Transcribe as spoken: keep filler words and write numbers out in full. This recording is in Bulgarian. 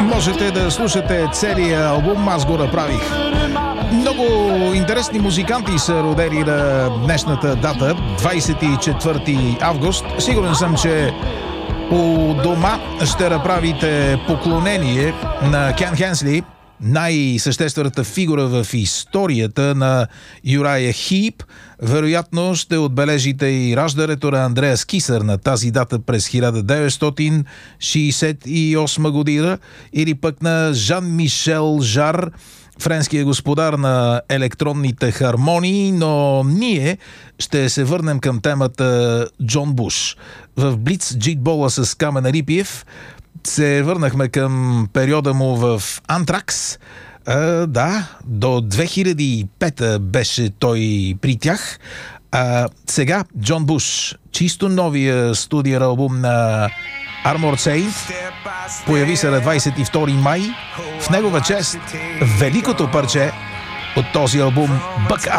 Можете да слушате целия албум, аз го направих. Много интересни музиканти са родени на днешната дата, двадесет и четвърти август. Сигурен съм, че у дома ще направите поклонение на Кен Хенсли, най-съществената фигура в историята на Юрая Хип. Вероятно ще отбележите и раждането на Андреас Кисър на тази дата през хиляда деветстотин шейсет и осма година, или пък на Жан-Мишел Жар, френския господар на електронните хармонии, но ние ще се върнем към темата Джон Буш. В Блиц джитбола с Камен Рипиев се върнахме към периода му в Антракс. А, да, до две хиляди и пета беше той при тях. А, сега Джон Буш, чисто новия студиен албум на Armored Saint, появи се на двадесет и втори май. В негова чест великото парче от този албум Buck